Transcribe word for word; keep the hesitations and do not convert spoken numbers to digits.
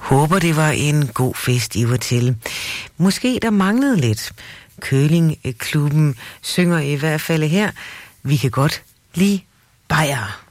Håber, det var en god fest, I var til. Måske der manglede lidt. Curlingklubben synger i hvert fald her. Vi kan godt lide bajer.